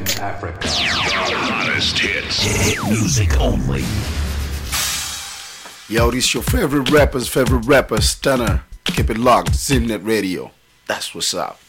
Africa. The hottest hits. Hit music only. Yo, this your favorite rapper, Stunner. Keep it locked, Zimnet Radio. That's what's up.